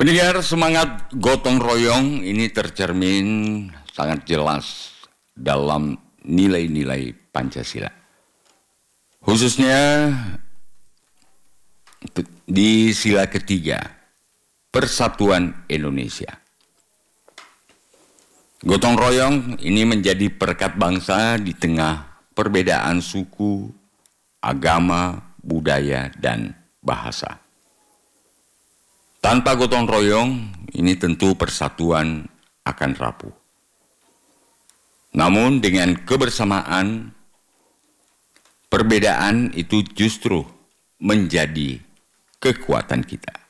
Pendengar, semangat gotong royong ini tercermin sangat jelas dalam nilai-nilai Pancasila. Khususnya di sila ketiga, Persatuan Indonesia. Gotong royong ini menjadi perekat bangsa di tengah perbedaan suku, agama, budaya, dan bahasa. Tanpa gotong royong, ini tentu persatuan akan rapuh. Namun dengan kebersamaan, perbedaan itu justru menjadi kekuatan kita.